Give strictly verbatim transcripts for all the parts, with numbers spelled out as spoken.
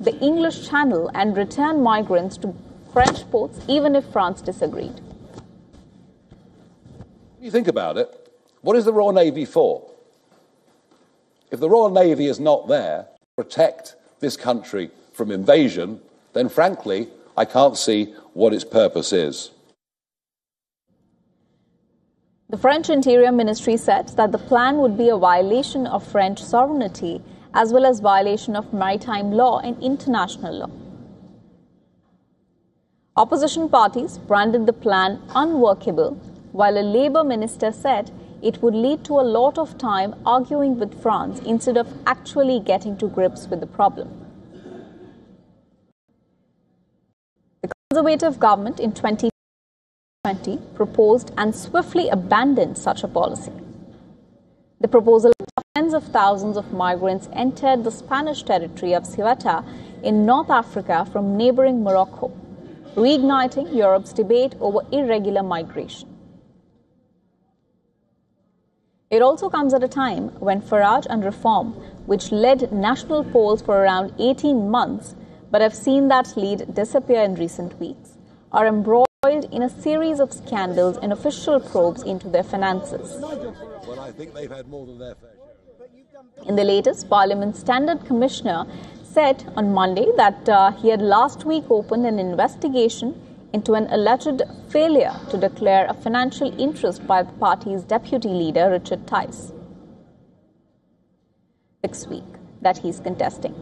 the English Channel and return migrants to French ports, even if France disagreed. When you think about it, what is the Royal Navy for? If the Royal Navy is not there to protect this country from invasion, then frankly, I can't see what its purpose is. The French Interior Ministry said that the plan would be a violation of French sovereignty as well as violation of maritime law and international law. Opposition parties branded the plan unworkable, while a Labour minister said it would lead to a lot of time arguing with France instead of actually getting to grips with the problem. The Conservative government in twenty twenty proposed and swiftly abandoned such a policy. The proposal of tens of thousands of migrants entered the Spanish territory of Ceuta in North Africa from neighbouring Morocco, reigniting Europe's debate over irregular migration. It also comes at a time when Farage and Reform, which led national polls for around eighteen months but have seen that lead disappear in recent weeks, are embroiled in a series of scandals and official probes into their finances. Well, I think they've had more than their fair share. In the latest, Parliament's Standard Commissioner said on Monday that uh, he had last week opened an investigation into an alleged failure to declare a financial interest by the party's deputy leader, Richard Tice, next week that he's contesting.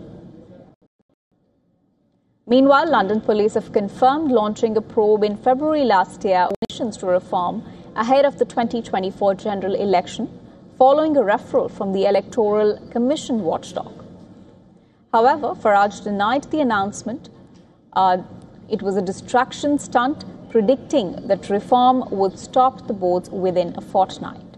Meanwhile, London police have confirmed launching a probe in February last year on missions to reform ahead of the twenty twenty-four general election, following a referral from the Electoral Commission watchdog. However, Farage denied the announcement. Uh, It was a distraction stunt, predicting that reform would stop the boards within a fortnight.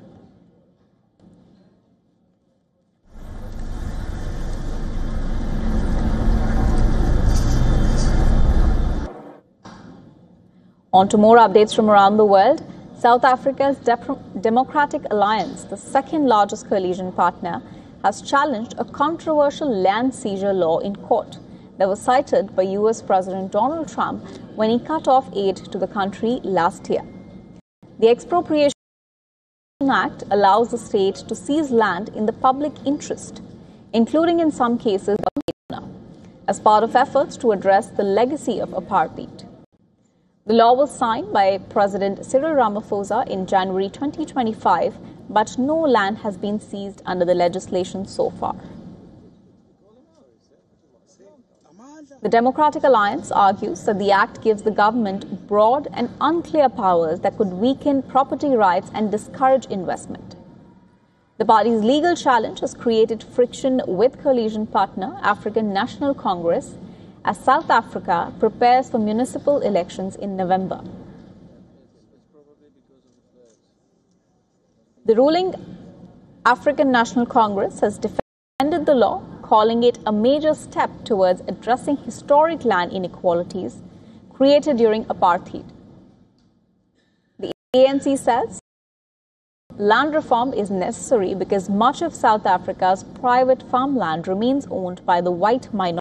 On to more updates from around the world. South Africa's De- Democratic Alliance, the second largest coalition partner, has challenged a controversial land seizure law in court that was cited by U S President Donald Trump when he cut off aid to the country last year. The Expropriation Act allows the state to seize land in the public interest, including in some cases as part of efforts to address the legacy of apartheid. The law was signed by President Cyril Ramaphosa in January twenty twenty-five, but no land has been seized under the legislation so far. The Democratic Alliance argues that the act gives the government broad and unclear powers that could weaken property rights and discourage investment. The party's legal challenge has created friction with coalition partner African National Congress as South Africa prepares for municipal elections in November. The ruling African National Congress has defended the law, calling it a major step towards addressing historic land inequalities created during apartheid. The A N C says land reform is necessary because much of South Africa's private farmland remains owned by the white minority.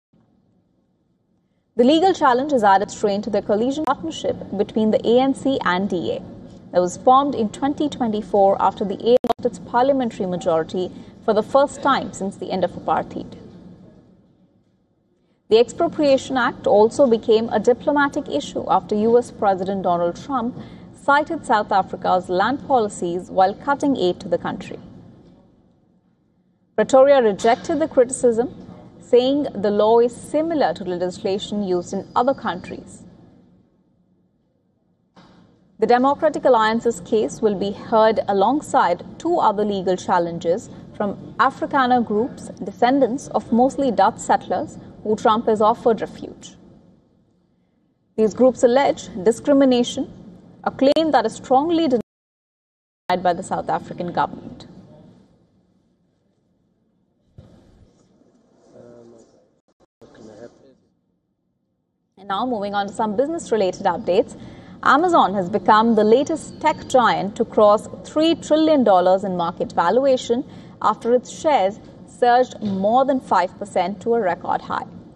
The legal challenge has added strain to the coalition partnership between the A N C and D A that was formed in twenty twenty-four after the A N C lost its parliamentary majority for the first time since the end of apartheid. The Expropriation Act also became a diplomatic issue after U S President Donald Trump cited South Africa's land policies while cutting aid to the country. Pretoria rejected the criticism, saying the law is similar to legislation used in other countries. The Democratic Alliance's case will be heard alongside two other legal challenges from Afrikaner groups, descendants of mostly Dutch settlers who Trump has offered refuge. These groups allege discrimination, a claim that is strongly denied by the South African government. And now moving on to some business-related updates. Amazon has become the latest tech giant to cross three trillion dollars in market valuation after its shares surged more than five percent to a record high.